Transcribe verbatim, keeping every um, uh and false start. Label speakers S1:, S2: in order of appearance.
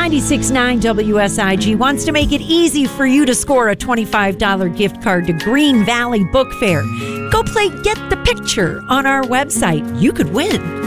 S1: ninety-six point nine W S I G wants to make it easy for you to score a twenty-five dollars gift card to Green Valley Book Fair. Go play Get the Picture on our website. You could win.